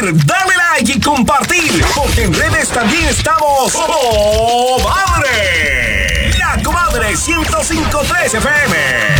suscribir, darle like y compartir, porque en redes también estamos ¡Oh, madre! La Comadre 105.3 FM.